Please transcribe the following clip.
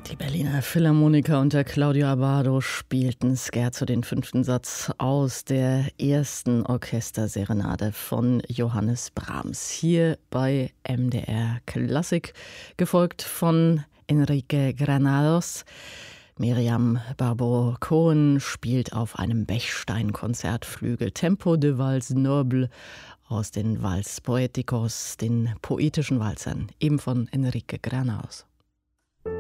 Die Berliner Philharmoniker unter Claudio Abbado spielten Scherzo, den 5. Satz aus der ersten Orchesterserenade von Johannes Brahms. Hier bei MDR Klassik, gefolgt von Enrique Granados. Miriam Barbot-Cohen spielt auf einem Bechstein-Konzertflügel Tempo de Valse Noble aus den Vals Poéticos, den poetischen Walzern, eben von Enrique Granados.